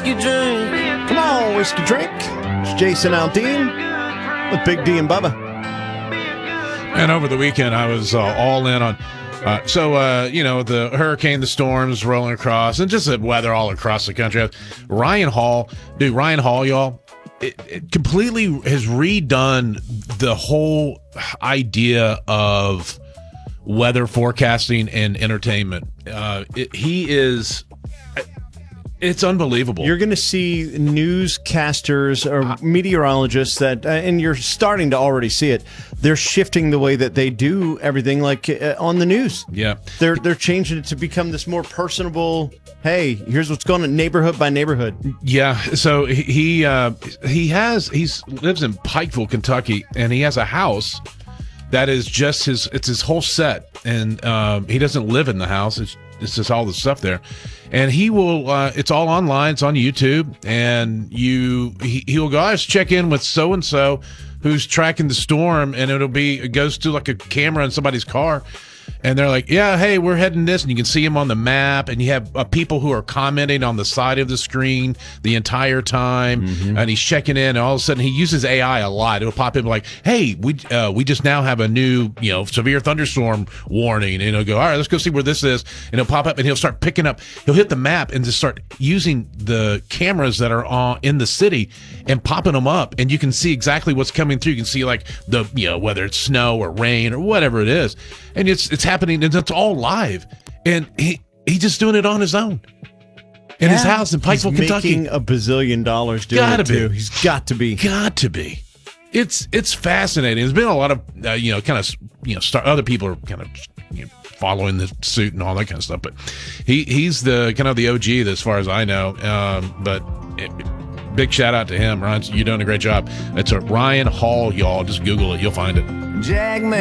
whiskey drink. Come on, whiskey drink. It's Jason Aldean with Big D and Bubba. And over the weekend, I was all in on. The hurricane, the storms rolling across, and just the weather all across the country. Ryan Hall, y'all, it completely has redone the whole idea of weather forecasting and entertainment. It's unbelievable. You're going to see newscasters or meteorologists that, and you're starting to already see it, they're shifting the way that they do everything, like on the news. Yeah. They're changing it to become this more personable, hey, here's what's going on neighborhood by neighborhood. Yeah. So he lives in Pikeville, Kentucky, and he has a house that is just his whole set. And he doesn't live in the house. It's just all the stuff there. And he will, it's all online. It's on YouTube. And he will go, I just check in with so-and-so who's tracking the storm. And it goes to like a camera in somebody's car. And they're like, yeah, hey, we're heading this. And you can see him on the map. And you have people who are commenting on the side of the screen the entire time. Mm-hmm. And he's checking in. And all of a sudden, he uses AI a lot. It'll pop in like, hey, we just now have a new, severe thunderstorm warning. And he'll go, all right, let's go see where this is. And it'll pop up and he'll start picking up. He'll hit the map and just start using the cameras that are in the city and popping them up. And you can see exactly what's coming through. You can see like whether it's snow or rain or whatever it is. And it's happening, and it's all live. And he's just doing it on his own in his house in Pikeville, Kentucky. He's making $1 bazillion doing it too. He's got to be. Got to be. It's fascinating. There's been a lot of other people are kind of following the suit and all that kind of stuff. But he's the kind of the OG as far as I know. Big shout out to him, Ryan. You're doing a great job. It's Ryan Hall, y'all. Just Google it, you'll find it. Jack